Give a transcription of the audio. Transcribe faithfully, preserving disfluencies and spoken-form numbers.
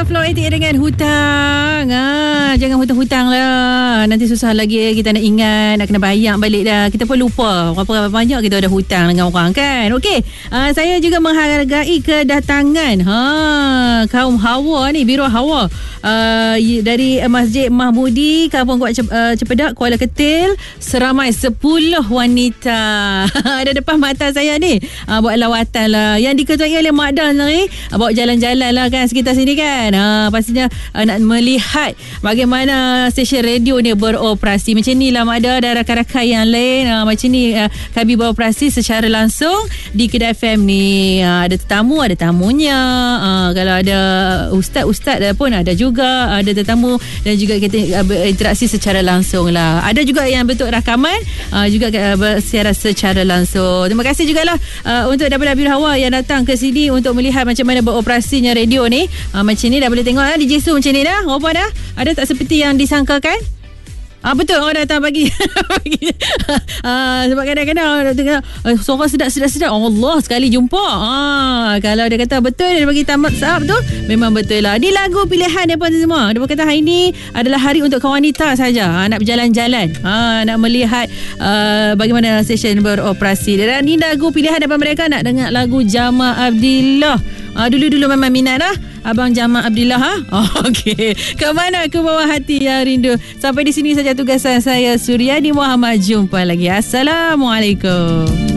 Flow eighty dengan hutang. Ah, jangan hutang-hutang lah. Nanti susah lagi kita nak ingat, nak kena bayar balik dah. Kita pun lupa berapa banyak kita ada hutang dengan orang kan. Okey. Ah, saya juga menghargai kedatangan ha kaum Hawa ni, Biro Hawa. Uh, dari Masjid Mahmudi, Kampung Kuat uh, Cepedak, Kuala Ketil, seramai sepuluh wanita ada depan mata saya ni, uh, buat lawatan lah yang diketuai oleh Mak Dal ni, uh, bawa jalan-jalan lah kan sekitar sini kan. Uh, pastinya uh, nak melihat bagaimana stesen radio ni beroperasi. Macam ni lah Mak Dal dan rakan-rakan yang lain, uh, macam ni uh, kami beroperasi secara langsung di Kedah F M ni. Uh, ada tetamu, ada tamunya, uh, kalau ada ustaz-ustaz pun ada juga, ada tetamu dan juga kita berinteraksi secara langsung lah. Ada juga yang bentuk rakaman, uh, juga uh, bersiaran secara langsung. Terima kasih jugalah uh, untuk daripada Biro Hawa yang datang ke sini untuk melihat macam mana beroperasinya radio ni. Uh, macam ni dah boleh tengok lah, D J Su macam ni dah. Apa dah? Ada tak seperti yang disangkakan? Ah, betul, orang datang pagi. ah, sebab kadang-kadang orang tengok uh, suara sedap-sedap-sedap. Allah, sekali jumpa. Ah, kalau dia kata betul, dia bagi thumbs up tu, memang betul lah. Ni lagu pilihan dia pun semua. Dia kata hari ni adalah hari untuk kaum wanita saja. Ah, nak berjalan-jalan. Ah, nak melihat uh, bagaimana stesen beroperasi. Dan ni lagu pilihan daripada mereka, nak dengar lagu Jamal Abdillah. Ah, dulu-dulu memang minat lah Abang Jamal Abdillah ha? Oh, okey. Ke mana ke bawah hati yang rindu. Sampai di sini saja tugasan saya, Suryani Muhammad. Jumpa lagi. Assalamualaikum.